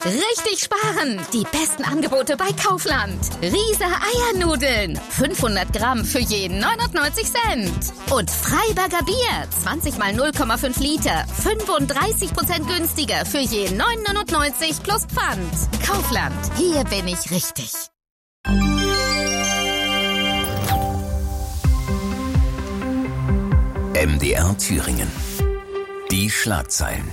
Richtig sparen! Die besten Angebote bei Kaufland. Riese Eiernudeln. 500 Gramm für jeden 99 Cent. Und Freiberger Bier. 20 mal 0,5 Liter. 35% günstiger für jeden 9,99 plus Pfand. Kaufland. Hier bin ich richtig. MDR Thüringen. Die Schlagzeilen.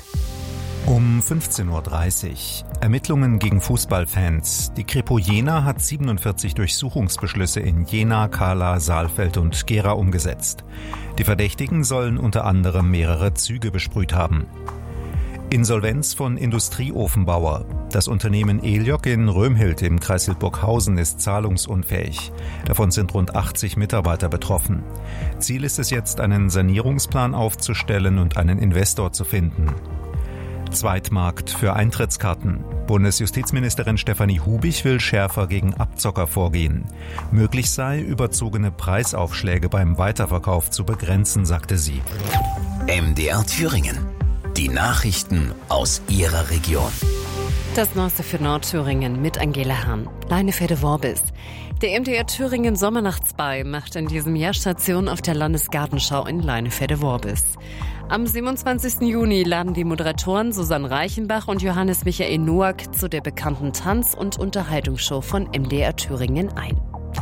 Um 15.30 Uhr. Ermittlungen gegen Fußballfans. Die Kripo Jena hat 47 Durchsuchungsbeschlüsse in Jena, Kahla, Saalfeld und Gera umgesetzt. Die Verdächtigen sollen unter anderem mehrere Züge besprüht haben. Insolvenz von Industrieofenbauer. Das Unternehmen Eliok in Römhild im Kreis Hildburghausen ist zahlungsunfähig. Davon sind rund 80 Mitarbeiter betroffen. Ziel ist es jetzt, einen Sanierungsplan aufzustellen und einen Investor zu finden. Zweitmarkt für Eintrittskarten. Bundesjustizministerin Stefanie Hubich will schärfer gegen Abzocker vorgehen. Möglich sei, überzogene Preisaufschläge beim Weiterverkauf zu begrenzen, sagte sie. MDR Thüringen. Die Nachrichten aus Ihrer Region. Das Neueste für Nordthüringen mit Angela Hahn. Leinefelde-Worbis. Der MDR Thüringen Sommernachtsball macht in diesem Jahr Station auf der Landesgartenschau in Leinefelde-Worbis. Am 27. Juni laden die Moderatoren Susanne Reichenbach und Johannes Michael Noack zu der bekannten Tanz- und Unterhaltungsshow von MDR Thüringen ein.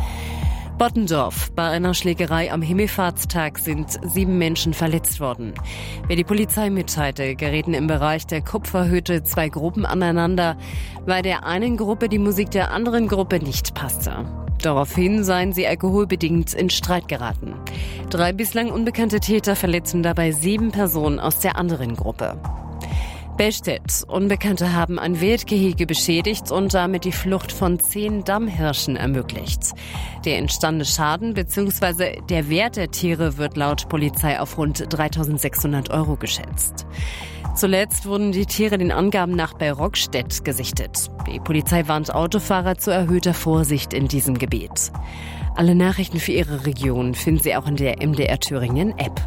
Bottendorf. Bei einer Schlägerei am Himmelfahrtstag sind 7 Menschen verletzt worden. Wie die Polizei mitteilte, gerieten im Bereich der Kupferhütte 2 Gruppen aneinander, weil der einen Gruppe die Musik der anderen Gruppe nicht passte. Daraufhin seien sie alkoholbedingt in Streit geraten. 3 bislang unbekannte Täter verletzten dabei 7 Personen aus der anderen Gruppe. Bellstedt. Unbekannte haben ein Wildgehege beschädigt und damit die Flucht von 10 Dammhirschen ermöglicht. Der entstandene Schaden bzw. der Wert der Tiere wird laut Polizei auf rund 3.600 € geschätzt. Zuletzt wurden die Tiere den Angaben nach bei Rockstedt gesichtet. Die Polizei warnt Autofahrer zu erhöhter Vorsicht in diesem Gebiet. Alle Nachrichten für Ihre Region finden Sie auch in der MDR Thüringen App.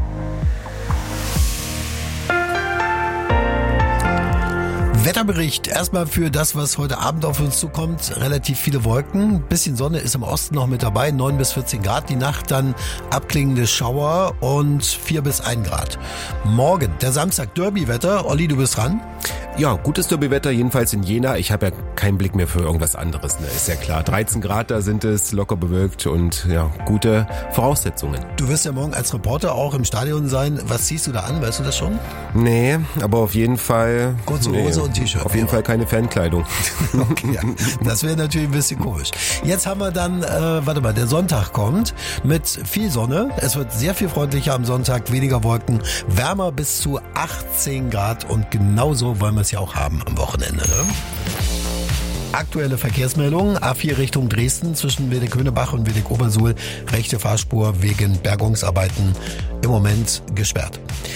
Wetterbericht. Erstmal für das, was heute Abend auf uns zukommt. Relativ viele Wolken. Bisschen Sonne ist im Osten noch mit dabei. 9 bis 14 Grad. Die Nacht dann abklingende Schauer und 4 bis 1 Grad. Morgen, der Samstag, Derby-Wetter. Olli, du bist dran. Ja, gutes Derby-Wetter, jedenfalls in Jena. Ich habe ja keinen Blick mehr für irgendwas anderes, ne? Ist ja klar. 13 Grad, da sind es, locker bewölkt und ja, gute Voraussetzungen. Du wirst ja morgen als Reporter auch im Stadion sein. Was ziehst du da an? Weißt du das schon? Nee, aber auf jeden Fall... Kurze Hose und T-Shirt. Auf jeden Fall keine Fankleidung. Okay, ja. Das wäre natürlich ein bisschen komisch. Jetzt haben wir dann, der Sonntag kommt mit viel Sonne. Es wird sehr viel freundlicher am Sonntag, weniger Wolken, wärmer bis zu 18 Grad und genauso wollen wir es ja auch haben am Wochenende. Ne? Aktuelle Verkehrsmeldungen. A4 Richtung Dresden zwischen Wedeck-Höhnebach und Wedeck-Obersuhl. Rechte Fahrspur wegen Bergungsarbeiten im Moment gesperrt.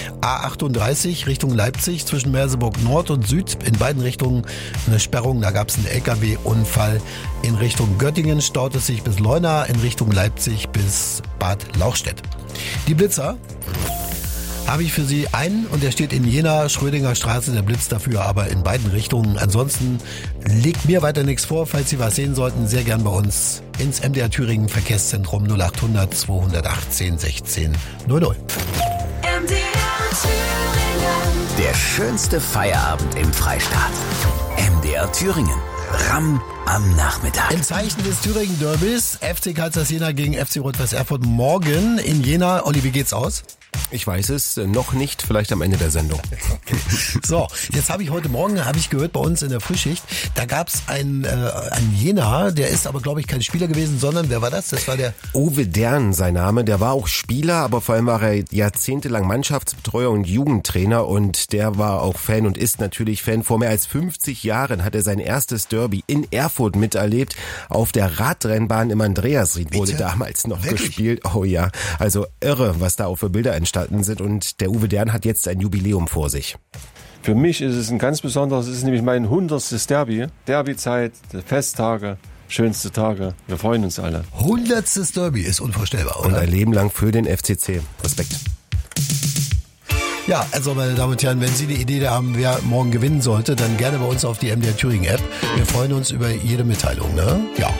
A38 Richtung Leipzig zwischen Merseburg Nord und Süd. In beiden Richtungen eine Sperrung. Da gab es einen LKW-Unfall. In Richtung Göttingen staut es sich bis Leuna. In Richtung Leipzig bis Bad Lauchstädt. Die Blitzer habe ich für Sie einen und der steht in Jena, Schrödinger Straße, der Blitz dafür aber in beiden Richtungen. Ansonsten liegt mir weiter nichts vor. Falls Sie was sehen sollten, sehr gern bei uns ins MDR Thüringen Verkehrszentrum 0800 218 16 00. MDR Thüringen. Der schönste Feierabend im Freistaat. MDR Thüringen. Ramm am Nachmittag. Im Zeichen des Thüringen-Derbys, FC Karlsruhe Jena gegen FC Rot-Weiß Erfurt morgen in Jena. Olli, wie geht's aus? Ich weiß es noch nicht, vielleicht am Ende der Sendung. Okay. So, jetzt habe ich heute Morgen, gehört bei uns in der Frühschicht, da gab es einen Jena, der ist aber glaube ich kein Spieler gewesen, sondern wer war das? Das war der Uwe Dern, sein Name. Der war auch Spieler, aber vor allem war er jahrzehntelang Mannschaftsbetreuer und Jugendtrainer und der war auch Fan und ist natürlich Fan. Vor mehr als 50 Jahren hat er sein erstes Derby in Erfurt miterlebt. Auf der Radrennbahn im Andreasried wurde damals noch gespielt. Oh ja, also irre, was da auch für Bilder entstanden sind und der Uwe Dern hat jetzt ein Jubiläum vor sich. Für mich ist es ein ganz besonderes, es ist nämlich mein 100. Derby. Derbyzeit, Festtage, schönste Tage. Wir freuen uns alle. 100. Derby ist unvorstellbar, oder? Und ein Leben lang für den FCC. Respekt. Ja, also meine Damen und Herren, wenn Sie eine Idee haben, wer morgen gewinnen sollte, dann gerne bei uns auf die MDR Thüringen App. Wir freuen uns über jede Mitteilung. Ne? Ja.